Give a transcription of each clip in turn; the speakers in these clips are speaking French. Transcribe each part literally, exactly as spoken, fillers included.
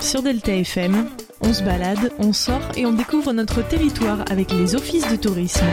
Sur Delta F M, on se balade, on sort et on découvre notre territoire avec les offices de tourisme.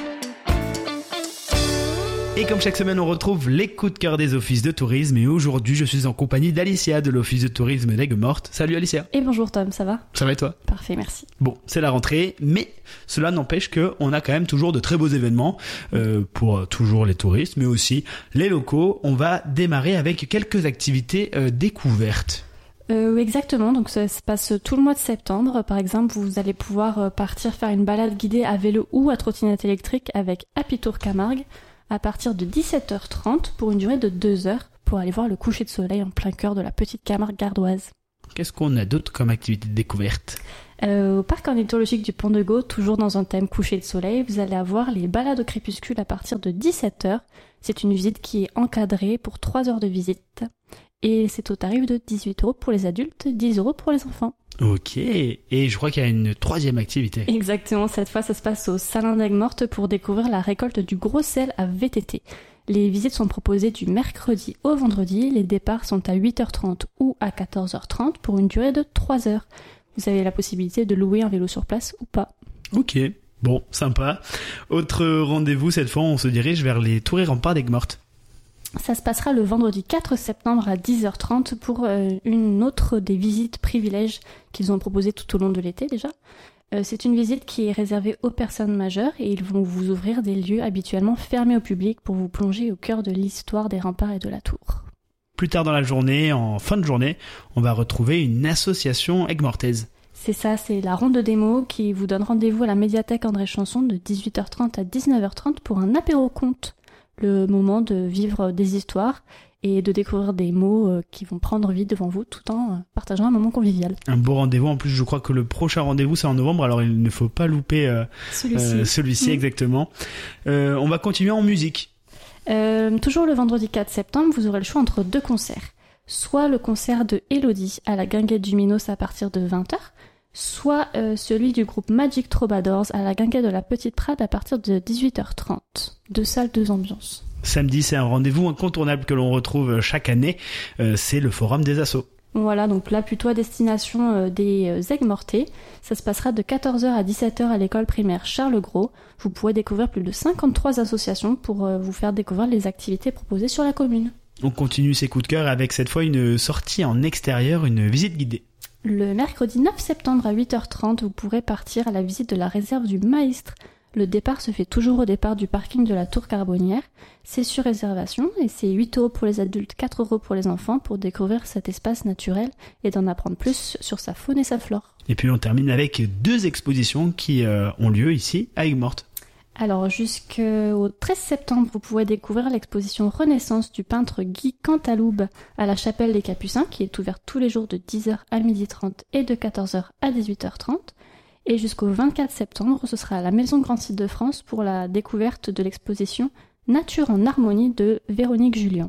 Et comme chaque semaine, on retrouve les coups de cœur des offices de tourisme. Et aujourd'hui, je suis en compagnie d'Alicia de l'office de tourisme d'Aigues-Mortes. Salut Alicia. Et bonjour Tom, ça va ? Ça va et toi ? Parfait, merci. Bon, c'est la rentrée, mais cela n'empêche qu'on a quand même toujours de très beaux événements euh, pour toujours les touristes, mais aussi les locaux. On va démarrer avec quelques activités euh, découvertes. Euh, exactement, donc ça se passe tout le mois de septembre. Par exemple, vous allez pouvoir partir faire une balade guidée à vélo ou à trottinette électrique avec Happy Tour Camargue à partir de dix-sept heures trente pour une durée de deux heures pour aller voir le coucher de soleil en plein cœur de la petite Camargue gardoise. Qu'est-ce qu'on a d'autre comme activité de découverte ? euh, Au parc ornithologique du Pont de Gau, toujours dans un thème coucher de soleil, vous allez avoir les balades au crépuscule à partir de dix-sept heures. C'est une visite qui est encadrée pour trois heures de visite. Et c'est au tarif de dix-huit euros pour les adultes, dix euros pour les enfants. Ok, et je crois qu'il y a une troisième activité. Exactement, cette fois ça se passe au Salin d'Aigues-Mortes pour découvrir la récolte du gros sel à V T T. Les visites sont proposées du mercredi au vendredi, les départs sont à huit heures trente ou à quatorze heures trente pour une durée de trois heures. Vous avez la possibilité de louer un vélo sur place ou pas. Ok, bon, sympa. Autre rendez-vous, cette fois on se dirige vers les tours et remparts d'Aigues-Mortes. Ça se passera le vendredi quatre septembre à dix heures trente pour euh, une autre des visites privilèges qu'ils ont proposées tout au long de l'été déjà. Euh, c'est une visite qui est réservée aux personnes majeures et ils vont vous ouvrir des lieux habituellement fermés au public pour vous plonger au cœur de l'histoire des remparts et de la tour. Plus tard dans la journée, en fin de journée, on va retrouver une association aigues-mortaise. C'est ça, c'est la ronde de démo qui vous donne rendez-vous à la médiathèque André Chanson de dix-huit heures trente à dix-neuf heures trente pour un apéro-conte. Le moment de vivre des histoires et de découvrir des mots euh, qui vont prendre vie devant vous tout en euh, partageant un moment convivial. Un beau rendez-vous. En plus, je crois que le prochain rendez-vous, c'est en novembre, alors il ne faut pas louper euh, celui-ci. Euh, celui-ci, mmh. exactement. Euh, on va continuer en musique. Euh, toujours le vendredi quatre septembre, vous aurez le choix entre deux concerts. Soit le concert de Elodie à la Guinguette du Minos à partir de vingt heures, soit euh, celui du groupe Magic Troubadours à la Guinguette de la Petite Prade à partir de dix-huit heures trente. Deux salles, deux ambiances. Samedi, c'est un rendez-vous incontournable que l'on retrouve chaque année, euh, c'est le Forum des Assos. Voilà, donc là plutôt à destination euh, des euh, Aigues-Mortais. Ça se passera de quatorze heures à dix-sept heures à l'école primaire Charles Gros. Vous pourrez découvrir plus de cinquante-trois associations pour euh, vous faire découvrir les activités proposées sur la commune. On continue ses coups de cœur avec cette fois une sortie en extérieur, une visite guidée. Le mercredi neuf septembre à huit heures trente, vous pourrez partir à la visite de la réserve du Maistre. Le départ se fait toujours au départ du parking de la Tour Carbonnière. C'est sur réservation et c'est huit euros pour les adultes, quatre euros pour les enfants pour découvrir cet espace naturel et d'en apprendre plus sur sa faune et sa flore. Et puis on termine avec deux expositions qui euh, ont lieu ici à Aigues-Mortes. Alors jusqu'au treize septembre, vous pourrez découvrir l'exposition Renaissance du peintre Guy Cantaloube à la Chapelle des Capucins qui est ouverte tous les jours de dix heures à midi trente et de quatorze heures à dix-huit heures trente. Et jusqu'au vingt-quatre septembre, ce sera à la Maison Grand Site de France pour la découverte de l'exposition Nature en harmonie de Véronique Julien.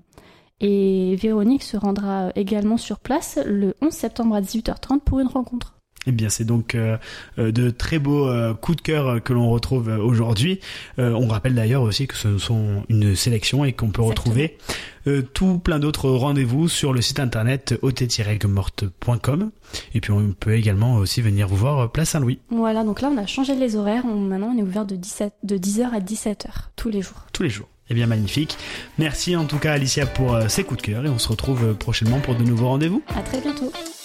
Et Véronique se rendra également sur place le onze septembre à dix-huit heures trente pour une rencontre. Eh bien, c'est donc euh, de très beaux euh, coups de cœur que l'on retrouve aujourd'hui. Euh, on rappelle d'ailleurs aussi que ce sont une sélection et qu'on peut Exactement. retrouver euh, tout plein d'autres rendez-vous sur le site internet o t tiret aigues mortes point com. Et puis, on peut également aussi venir vous voir place Saint-Louis. Voilà, donc là, on a changé les horaires. On, maintenant, on est ouvert de, dix-sept, de dix heures à dix-sept heures, tous les jours. Tous les jours. Eh bien, magnifique. Merci en tout cas, Alicia, pour euh, ces coups de cœur. Et on se retrouve prochainement pour de nouveaux rendez-vous. À très bientôt.